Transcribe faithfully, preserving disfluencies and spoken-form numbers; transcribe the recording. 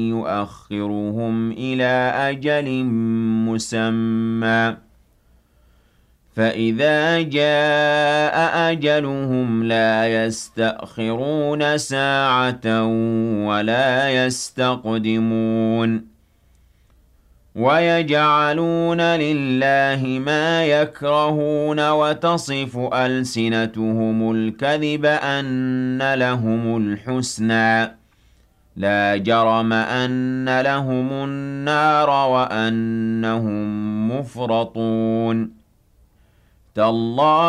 يُؤَخِّرُهُمْ إِلَىٰ أَجَلٍ مُّسَمًّى ۖ فَإِذَا جَاءَ أَجَلُهُمْ لَا يَسْتَأْخِرُونَ سَاعَةً ۖ وَلَا يَسْتَقْدِمُونَ وَيَجْعَلُونَ لِلَّهِ مَا يَكْرَهُونَ وَتَصِفُ أَلْسِنَتُهُمُ الْكَذِبَ أَنَّ لَهُمُ الْحُسْنَىٰ ۖ لَا جَرَمَ أَنَّ لَهُمُ النَّارَ وَأَنَّهُم مُّفْرَطُونَ تَاللَّهِ